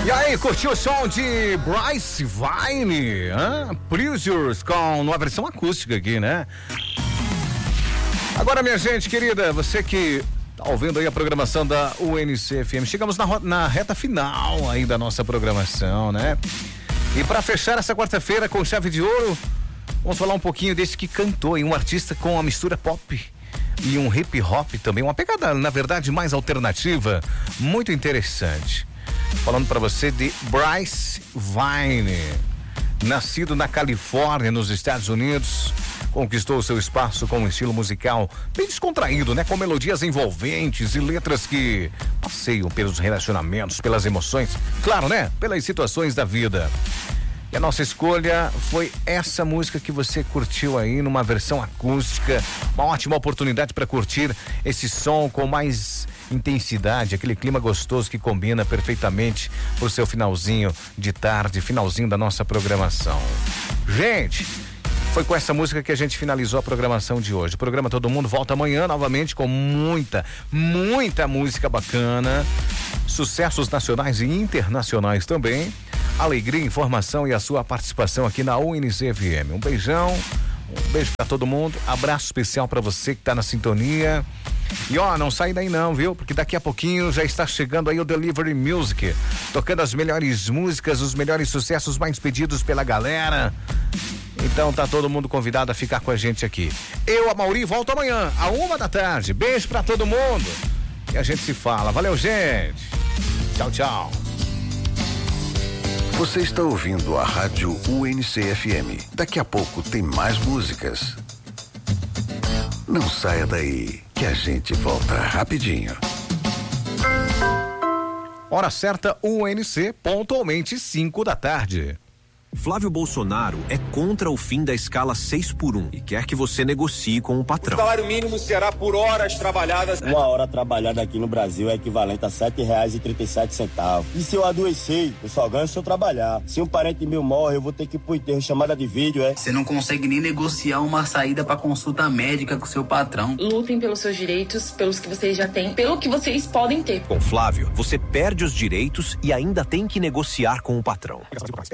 E aí, curtiu o som de Bryce Vine? Pleasures com uma versão acústica aqui, né? Agora, minha gente querida, você que tá ouvindo aí a programação da UNC FM, chegamos na reta final aí da nossa programação, né? E para fechar essa quarta-feira com chave de ouro, vamos falar um pouquinho desse que cantou aí, um artista com uma mistura pop e um hip hop também, uma pegada, na verdade, mais alternativa, muito interessante. Falando para você de Bryce Vine, nascido na Califórnia, nos Estados Unidos, conquistou seu espaço com um estilo musical bem descontraído, né? Com melodias envolventes e letras que passeiam pelos relacionamentos, pelas emoções, claro, né? Pelas situações da vida. E a nossa escolha foi essa música que você curtiu aí numa versão acústica, uma ótima oportunidade para curtir esse som com mais intensidade, aquele clima gostoso que combina perfeitamente pro seu finalzinho de tarde, finalzinho da nossa programação. Gente, foi com essa música que a gente finalizou a programação de hoje. O programa Todo Mundo volta amanhã novamente com muita música bacana, sucessos nacionais e internacionais também, alegria, informação e a sua participação aqui na UNC FM. Um beijão, um beijo pra todo mundo, abraço especial pra você que tá na sintonia. E não sai daí não, viu? Porque daqui a pouquinho já está chegando aí o Delivery Music, tocando as melhores músicas, os melhores sucessos mais pedidos pela galera. Então tá todo mundo convidado a ficar com a gente aqui. Eu, a Mauri, volto amanhã, à 1h. Beijo pra todo mundo. E a gente se fala. Valeu, gente. Tchau, tchau. Você está ouvindo a Rádio UNC FM. Daqui a pouco tem mais músicas. Não saia daí, que a gente volta rapidinho. Hora certa, UNC, pontualmente 5h. Flávio Bolsonaro é contra o fim da escala 6x1 e quer que você negocie com o patrão. O salário mínimo será por horas trabalhadas. Uma hora trabalhada aqui no Brasil é equivalente a R$7,37. E se eu adoecer, eu só ganho se eu trabalhar. Se um parente meu morre, eu vou ter que ir pro enterro, chamada de vídeo, Você não consegue nem negociar uma saída pra consulta médica com seu patrão. Lutem pelos seus direitos, pelos que vocês já têm, pelo que vocês podem ter. Com Flávio, você perde os direitos e ainda tem que negociar com o patrão.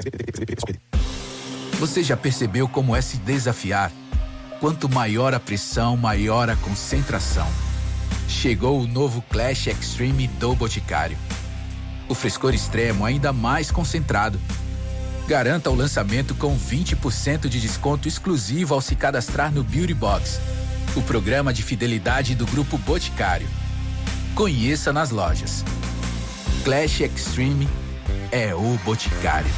Você já percebeu como é se desafiar? Quanto maior a pressão, maior a concentração. Chegou o novo Clash Extreme do Boticário. O frescor extremo ainda mais concentrado. Garanta o lançamento com 20% de desconto exclusivo ao se cadastrar no Beauty Box, o programa de fidelidade do Grupo Boticário. Conheça nas lojas. Clash Extreme é o Boticário.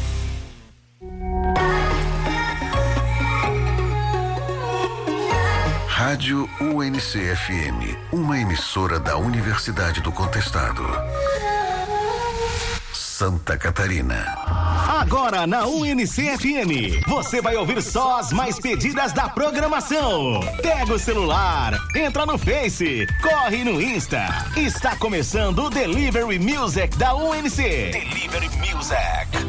Rádio UNC FM, uma emissora da Universidade do Contestado. Santa Catarina. Agora na UNC FM, você vai ouvir só as mais pedidas da programação. Pega o celular, entra no Face, corre no Insta. Está começando o Delivery Music da UNC. Delivery Music.